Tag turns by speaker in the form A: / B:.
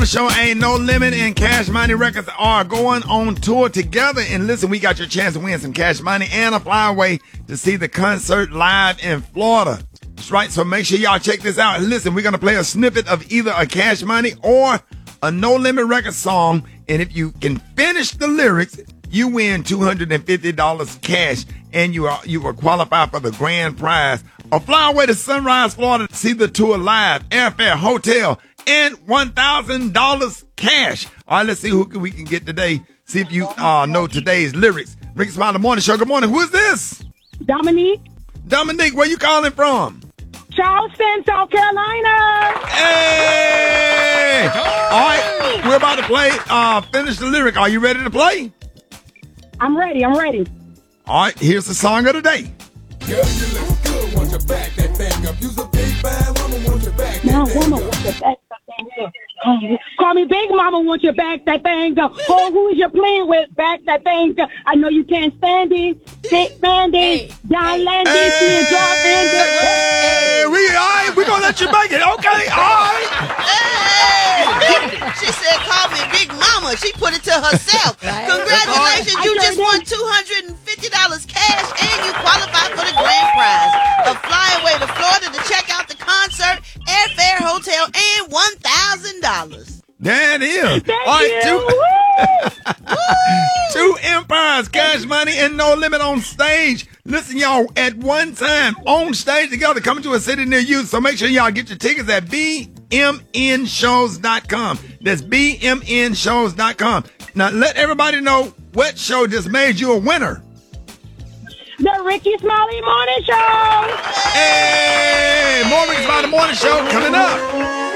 A: Show Ain't No Limit and Cash Money Records are going on tour together. And listen, we got your chance to win some cash money and a flyaway to see the concert live in Florida. That's right. So make sure y'all check this out. And listen, we're going to play a snippet of either a Cash Money or a No Limit Records song. And if you can finish the lyrics, you win $250 cash. And you will qualify for the grand prize. A flyaway to Sunrise, Florida to see the tour live, airfare, hotel, and $1,000 cash. All right, let's see who we can get today. See if you know today's lyrics. Rickey Smiley Morning Show. Good morning. Who is this?
B: Dominique.
A: Dominique, where you calling from?
B: Charleston, South Carolina.
A: Hey! All right, we're about to play. Finish the lyric. Are you ready to play?
B: I'm ready.
A: All right, here's the song of the day.
C: Girl, you look good, want you back that thing up. You's a big bad woman, want you back that
B: Now,
C: thing
B: woman, want you back that thing up. Call me Big Mama, want you back that thing up. Oh, who is you playing with? Back that thing up. I know you can't stand it. Big Mandy, John Landy, and John Andy.
A: Hey, we're going to let you make it. Okay, all right.
D: Hey! She said, call me Big Mama. She put it to herself. Congratulations, you just won $250 cash and you qualify for the grand prize. A flyaway to Florida to check out the concert, airfare, hotel, and $1,000.
A: There it is.
B: Thank you.
A: Two Empires, Cash Money, and No Limit on stage. Listen, y'all, at one time, on stage together, coming to a city near you. So make sure y'all get your tickets at bmnshows.com. That's bmnshows.com. Now, let everybody know what show just made you a winner.
B: The Rickey Smiley Morning Show.
A: Hey, more Rickey Smiley Morning Show coming up.